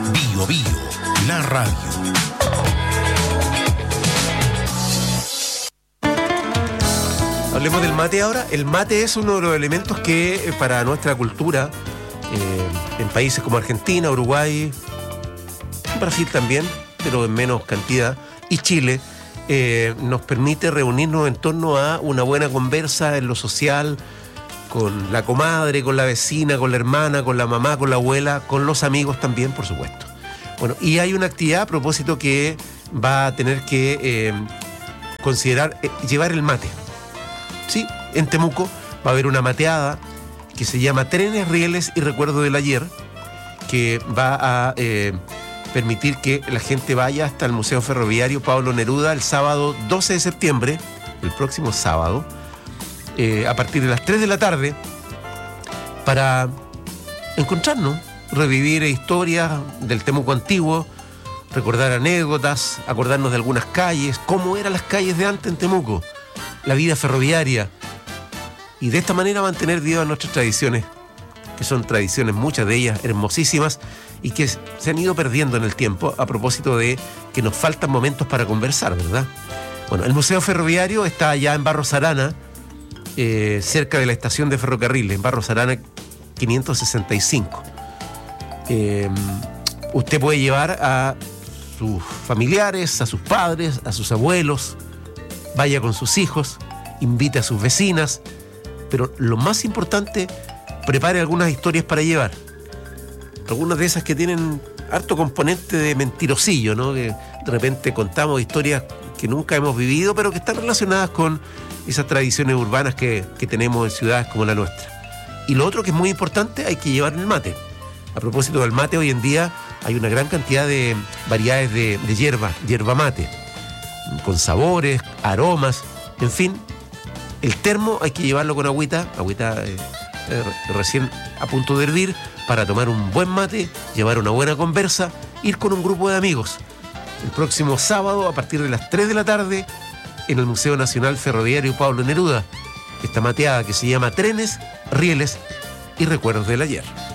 Bío Bío, la radio. Hablemos del mate ahora. El mate es uno de los elementos que para nuestra cultura, en países como Argentina, Uruguay, Brasil también, pero en menos cantidad, y Chile, nos permite reunirnos en torno a una buena conversa en lo social, con la comadre, con la vecina, con la hermana, con la mamá, con la abuela, con los amigos también, por supuesto. Bueno, y hay una actividad a propósito que va a tener que considerar llevar el mate. Sí, en Temuco va a haber una mateada que se llama Trenes, Rieles y Recuerdos del Ayer, que va a permitir que la gente vaya hasta el Museo Ferroviario Pablo Neruda el sábado 12 de septiembre, el próximo sábado, a partir de las 3 de la tarde, para encontrarnos, revivir historias del Temuco antiguo, recordar anécdotas, acordarnos de algunas calles, cómo eran las calles de antes en Temuco, la vida ferroviaria, y de esta manera mantener vivas nuestras tradiciones, que son tradiciones, muchas de ellas hermosísimas, y que se han ido perdiendo en el tiempo a propósito de que nos faltan momentos para conversar, ¿verdad? Bueno, el Museo Ferroviario está allá en Barros Arana, cerca de la estación de ferrocarriles, en Barros Arana 565. Usted puede llevar a sus familiares, a sus padres, a sus abuelos, vaya con sus hijos, invite a sus vecinas, pero lo más importante, prepare algunas historias para llevar. Algunas de esas que tienen harto componente de mentirosillo, ¿no? Que de repente contamos historias que nunca hemos vivido, pero que están relacionadas con esas tradiciones urbanas que tenemos en ciudades como la nuestra. Y lo otro que es muy importante, hay que llevar el mate. A propósito del mate, hoy en día hay una gran cantidad de variedades de hierba mate, con sabores, aromas, en fin. El termo hay que llevarlo con agüita recién a punto de hervir, para tomar un buen mate, llevar una buena conversa, ir con un grupo de amigos. El próximo sábado, a partir de las 3 de la tarde, en el Museo Nacional Ferroviario Pablo Neruda, esta mateada que se llama Trenes, Rieles y Recuerdos del Ayer.